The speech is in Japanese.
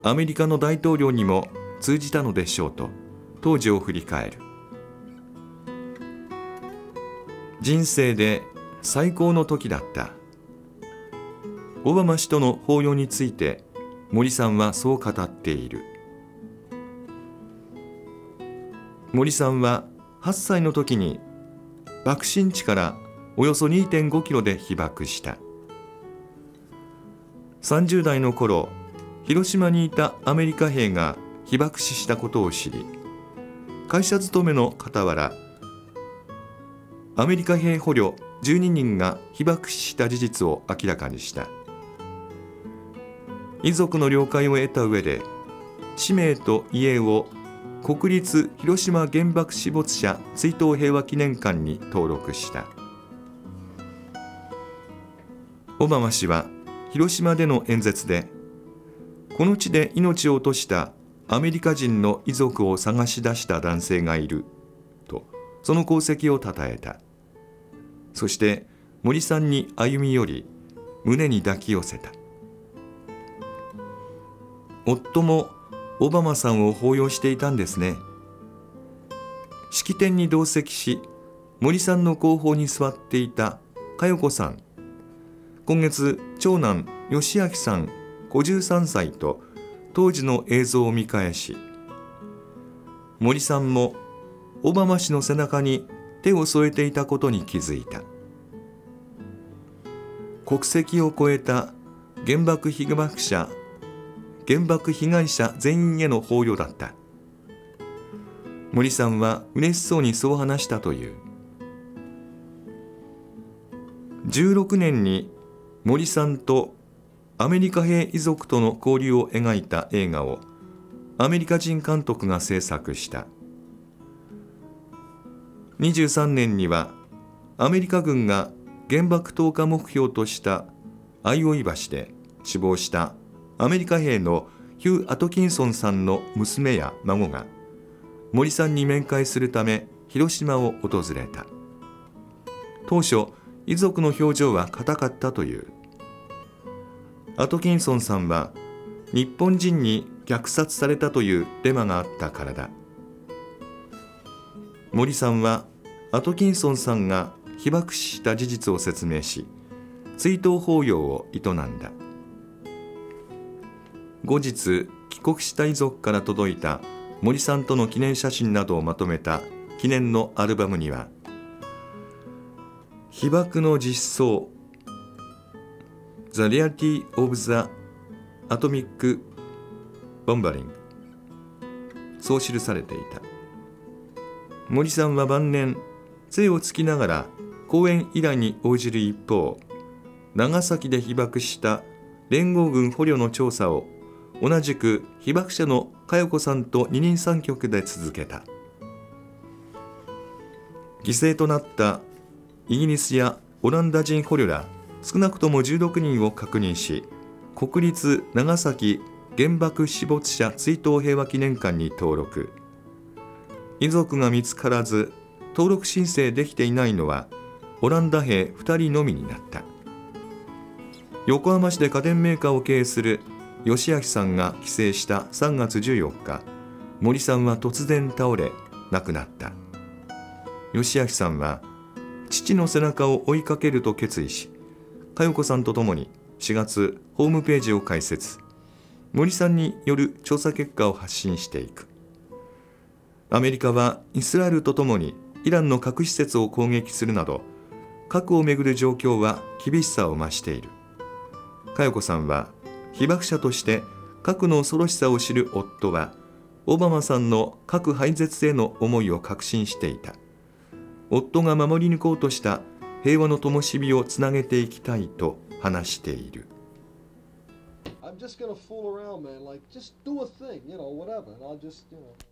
アメリカの大統領にも通じたのでしょうと当時を振り返る。人生で最高の時だった。オバマ氏との抱擁について森さんはそう語っている。森さんは8歳の時に爆心地からおよそ 2.5 キロで被爆した。30代の頃、広島にいたアメリカ兵が被爆死したことを知り、会社勤めの傍ら、アメリカ兵捕虜12人が被爆死した事実を明らかにした。遺族の了解を得た上で、氏名と遺影を国立広島原爆死没者追悼平和記念館に登録した。オバマ氏は広島での演説で、この地で命を落としたアメリカ人の遺族を探し出した男性がいると、その功績をたたえた。そして森さんに歩み寄り、胸に抱き寄せた。夫もオバマさんを抱擁していたんですね。式典に同席し、森さんの後方に座っていた佳代子さん、今月長男義明さん53歳と当時の映像を見返し、森さんもオバマ氏の背中に手を添えていたことに気づいた。国籍を超えた原爆被害者全員への抱擁だった。森さんは嬉しそうにそう話したという。16年に森さんとアメリカ兵遺族との交流を描いた映画をアメリカ人監督が制作した。23年にはアメリカ軍が原爆投下目標とした相生橋で死亡したアメリカ兵のヒュー・アトキンソンさんの娘や孫が森さんに面会するため広島を訪れた。当初、遺族の表情は硬かったという。アトキンソンさんは日本人に虐殺されたというデマがあったからだ。森さんはアトキンソンさんが被爆死した事実を説明し、追悼法要を営んだ。後日、帰国した遺族から届いた森さんとの記念写真などをまとめた記念のアルバムには、被爆の実相 The Reality of the Atomic Bombarding そう記されていた。森さんは晩年、杖をつきながら講演依頼に応じる一方、長崎で被爆した連合軍捕虜の調査を同じく被爆者の佳代子さんと二人三脚で続けた。犠牲となったイギリスやオランダ人捕虜ら少なくとも16人を確認し、国立長崎原爆死没者追悼平和記念館に登録。遺族が見つからず登録申請できていないのはオランダ兵2人のみになった。横浜市で家電メーカーを経営する義明さんが帰省した3月14日、森さんは突然倒れ亡くなった。義明さんは父の背中を追いかけると決意し、佳代子さんと共に4月ホームページを開設、森さんによる調査結果を発信していく。アメリカはイスラエルと共にイランの核施設を攻撃するなど、核をめぐる状況は厳しさを増している。佳代子さんは被爆者として核の恐ろしさを知る夫は、オバマさんの核廃絶への思いを確信していた。夫が守り抜こうとした平和の灯火をつなげていきたいと話している。 I'm just gonna fool around, man. Like, just do a thing, whatever. And I'll just,